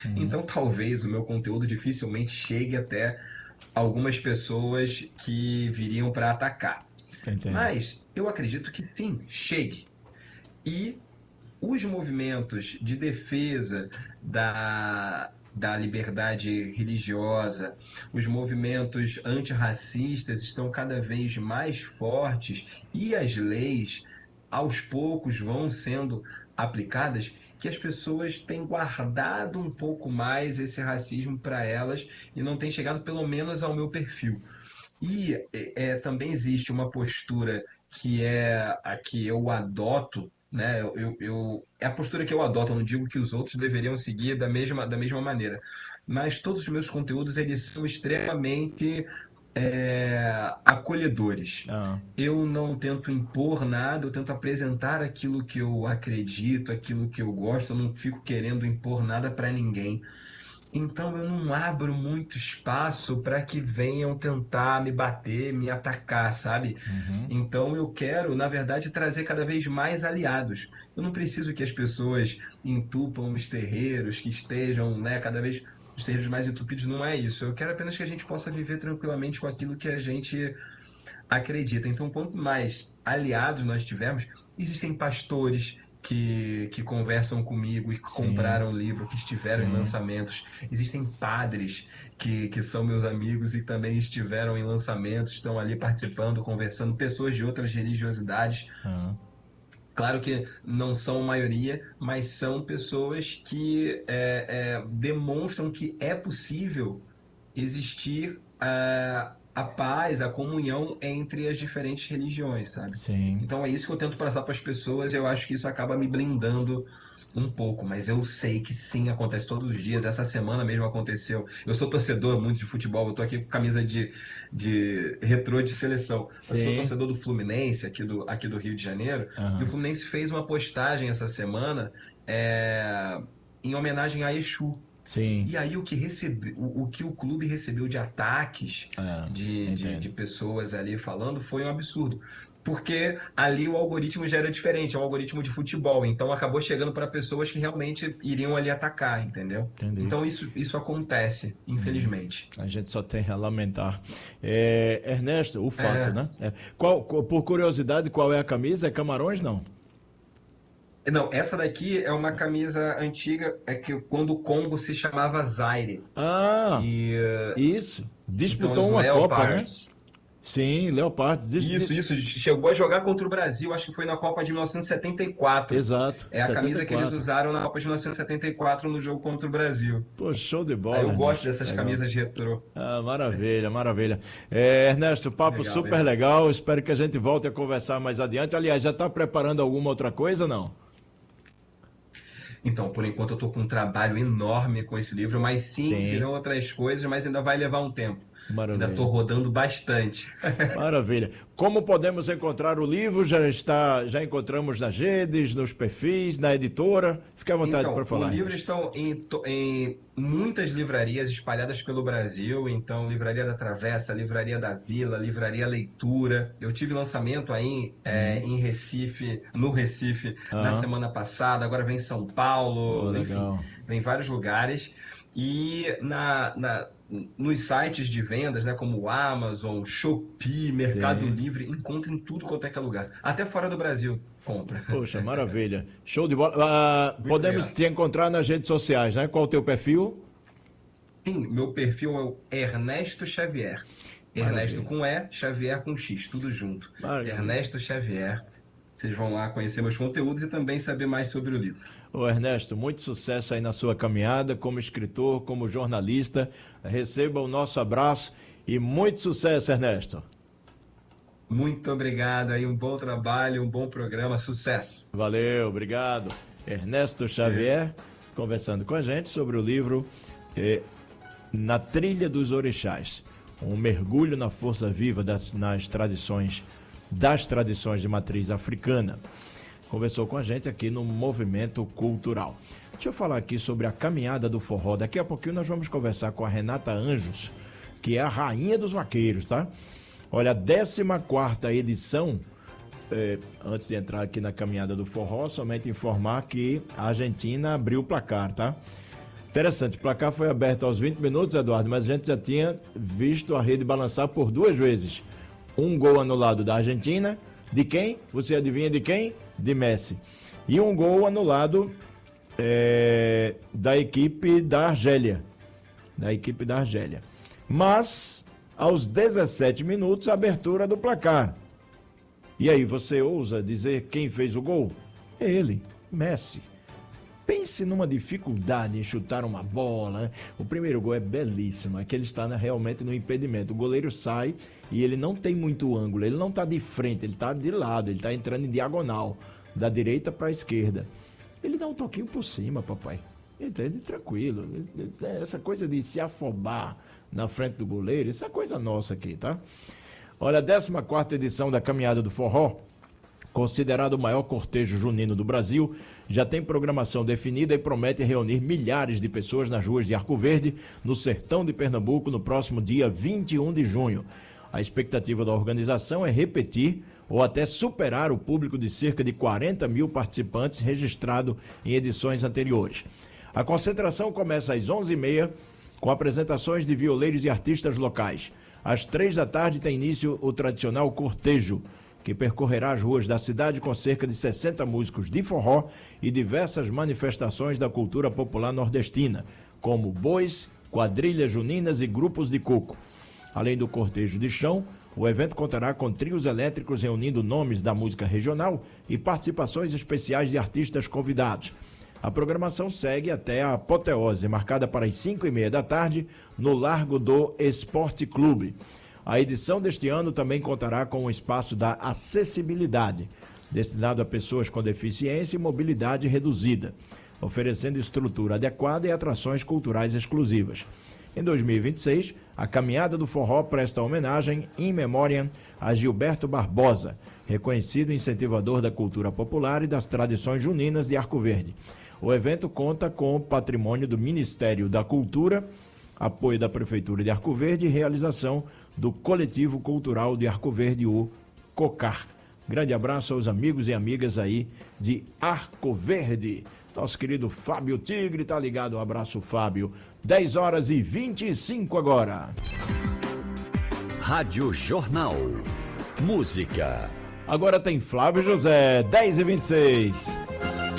Uhum. Então talvez o meu conteúdo dificilmente chegue até algumas pessoas que viriam para atacar. Entendo. Mas eu acredito que sim, chegue. E os movimentos de defesa da liberdade religiosa, os movimentos antirracistas estão cada vez mais fortes e as leis, aos poucos, vão sendo aplicadas, que as pessoas têm guardado um pouco mais esse racismo para elas e não têm chegado, pelo menos, ao meu perfil. E também existe uma postura que é a que eu adoto, né? É a postura que eu adoto, eu não digo que os outros deveriam seguir da mesma maneira. Mas todos os meus conteúdos, eles são extremamente acolhedores. Ah, Eu não tento impor nada, eu tento apresentar aquilo que eu acredito, aquilo que eu gosto, eu não fico querendo impor nada para ninguém. Então eu não abro muito espaço para que venham tentar me bater, me atacar, sabe? uhum. Então eu quero, na verdade, trazer cada vez mais aliados. Eu não preciso que as pessoas entupam os terreiros, que estejam, né, cada vez os terreiros mais entupidos, não é isso. Eu quero apenas que a gente possa viver tranquilamente com aquilo que a gente acredita. Então, quanto mais aliados nós tivermos, existem pastores que conversam comigo e que Sim, compraram livro, que estiveram em sim. lançamentos. Existem padres que são meus amigos e também estiveram em lançamentos, estão ali participando, conversando, pessoas de outras religiosidades. Ah, Claro que não são a maioria, mas são pessoas que demonstram que é possível existir a paz, a comunhão entre as diferentes religiões, sabe? sim. Então é isso que eu tento passar para as pessoas. Eu acho que isso acaba me blindando um pouco, mas eu sei que sim, acontece todos os dias. Essa semana mesmo aconteceu. Eu sou torcedor muito de futebol, eu tô aqui com camisa de retrô de seleção. Eu sou Sim. torcedor do Fluminense, aqui do Rio de Janeiro, e o Aham. Fluminense fez uma postagem essa semana é, em homenagem a Exu. Sim. E aí o que o clube recebeu de ataques Ah, de entendo. pessoas ali falando foi um absurdo. Porque ali o algoritmo já era diferente, é um algoritmo de futebol, então acabou chegando para pessoas que realmente iriam ali atacar, entendeu? Entendi. Então isso acontece, Uhum. infelizmente. A gente só tem a lamentar. Ernesto, o fato, É, né? Por curiosidade, qual é a camisa? É Camarões, não? não, essa daqui é uma camisa antiga, é que quando o Congo se chamava Zaire. Ah, E isso. então Disputou os uma Copa, né? Leopards. Sim, Leopardo. Isso, chegou a jogar contra o Brasil, acho que foi na Copa de 1974. Exato, É a camisa que eles 74. usaram na Copa de 1974 no jogo contra o Brasil. Pô, show de Aí bola, eu gosto Ernesto. dessas Legal. camisas retrô. Ah, maravilha, maravilha. Ernesto, papo Legal, super legal. legal. Espero que a gente volte a conversar mais adiante. Aliás, já está preparando alguma outra coisa, não? Então, por enquanto eu estou com um trabalho enorme com esse livro, mas sim, Sim, virão outras coisas, mas ainda vai levar um tempo. Ainda estou maravilha. rodando bastante. Maravilha. Como podemos encontrar o livro? Já encontramos nas redes, nos perfis, na editora. Fique à vontade para Então, o falar, livro Ernesto. estão em muitas livrarias espalhadas pelo Brasil. Então, Livraria da Travessa, Livraria da Vila, Livraria Leitura. Eu tive lançamento aí em Recife, no Recife, na Aham. semana passada. Agora vem São Pô, Paulo, enfim, legal. vem vários lugares. E nos sites de vendas, né, como Amazon, Shopee, Mercado Sim. Livre, encontra em tudo quanto é que é lugar. Até fora do Brasil, compra. Poxa, maravilha. Show de bola. Muito Podemos legal. te encontrar nas redes sociais, né? Qual o teu perfil? Sim, meu perfil é o Ernesto Xavier. Ernesto Maravilha. com E, Xavier com X, tudo junto. Maravilha. Ernesto Xavier. Vocês vão lá conhecer meus conteúdos e também saber mais sobre o livro. Ô Ernesto, muito sucesso aí na sua caminhada como escritor, como jornalista. Receba o nosso abraço e muito sucesso, Ernesto. Muito obrigado aí, um bom trabalho, um bom programa, sucesso. Valeu, obrigado. Ernesto É, Xavier conversando com a gente sobre o livro Na Trilha dos Orixás. Um mergulho na força viva das tradições de matriz africana. Conversou com a gente aqui no Movimento Cultural. Deixa eu falar aqui sobre a caminhada do forró. Daqui a pouquinho nós vamos conversar com a Renata Anjos, que é a rainha dos vaqueiros, tá? Olha, a 14ª edição, antes de entrar aqui na caminhada do forró, somente informar que a Argentina abriu o placar, tá? Interessante, o placar foi aberto aos 20 minutos, Eduardo, mas a gente já tinha visto a rede balançar por 2 vezes. Um gol anulado da Argentina, de quem? Você adivinha de quem? De Messi. E um gol anulado da equipe da Argélia. Mas, aos 17 minutos, a abertura do placar. E aí, você ousa dizer quem fez o gol? É ele, Messi. Pense numa dificuldade em chutar uma bola, né? O primeiro gol é belíssimo, é que ele está realmente no impedimento. O goleiro sai e ele não tem muito ângulo, ele não está de frente, ele está de lado, ele está entrando em diagonal, da direita para a esquerda. Ele dá um toquinho por cima, papai. Entende? Tranquilo. Essa coisa de se afobar na frente do goleiro, isso é coisa nossa aqui, tá? Olha, a 14ª edição da Caminhada do Forró, considerado o maior cortejo junino do Brasil, já tem programação definida e promete reunir milhares de pessoas nas ruas de Arco Verde, no sertão de Pernambuco, no próximo dia 21 de junho. A expectativa da organização é repetir ou até superar o público de cerca de 40 mil participantes registrado em edições anteriores. A concentração começa às 11h30, com apresentações de violeiros e artistas locais. Às 3 da tarde tem início o tradicional cortejo, que percorrerá as ruas da cidade com cerca de 60 músicos de forró e diversas manifestações da cultura popular nordestina, como bois, quadrilhas juninas e grupos de coco. Além do cortejo de chão, o evento contará com trios elétricos reunindo nomes da música regional e participações especiais de artistas convidados. A programação segue até a apoteose, marcada para as 5h30 da tarde, no Largo do Esporte Clube. A edição deste ano também contará com um espaço da acessibilidade, destinado a pessoas com deficiência e mobilidade reduzida, oferecendo estrutura adequada e atrações culturais exclusivas. Em 2026, a Caminhada do Forró presta homenagem in memoriam a Gilberto Barbosa, reconhecido incentivador da cultura popular e das tradições juninas de Arco Verde. O evento conta com o patrimônio do Ministério da Cultura, apoio da Prefeitura de Arco Verde e realização do Coletivo Cultural de Arco Verde, o COCAR. Grande abraço aos amigos e amigas aí de Arco Verde. Nosso querido Fábio Tigre tá ligado. Um abraço, Fábio. 10h25 agora. Rádio Jornal. Música. Agora tem Flávio José, 10h26.